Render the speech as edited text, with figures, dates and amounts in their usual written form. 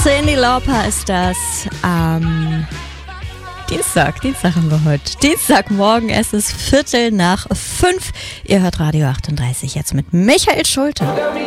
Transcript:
Cyndi Lauper ist das Dienstag haben wir heute. Dienstagmorgen, es ist 4:45. Ihr hört Radio 38 jetzt mit Michael Schulte.